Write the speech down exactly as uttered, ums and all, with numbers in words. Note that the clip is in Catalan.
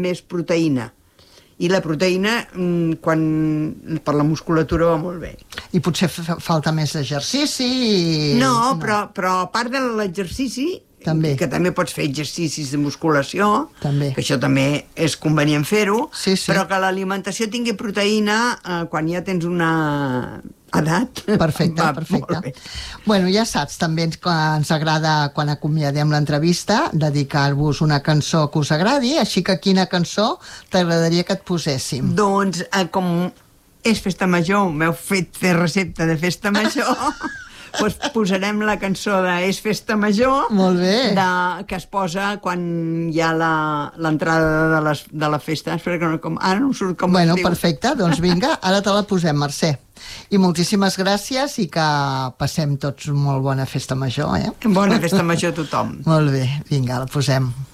més proteïna. I la proteïna, quan, per la musculatura va molt bé. I potser fa falta més exercici? I... No, no. Però, però a part de l'exercici, també. que també pots fer exercicis de musculació, també. Que això també és convenient fer-ho, sí, sí. però que l'alimentació tingui proteïna eh, quan ja tens una edat. Perfecte, va, perfecte. Bueno, ja saps, també ens, ens agrada, quan acomiadem l'entrevista, dedicar-vos una cançó que us agradi, així que quina cançó t'agradaria que et poséssim? Doncs, eh, com és festa major, m'heu fet fer recepta de festa major, doncs posarem la cançó de És festa major. Molt bé. De, que es posa quan hi ha l'entrada de, les, de la festa. Espera que no, com, ara no surt com bueno, es diu. Perfecte, doncs vinga, ara te la posem, Mercè. I moltíssimes gràcies i que passem tots molt bona festa major, eh? Bona festa major a tothom. Molt bé, vinga, la posem.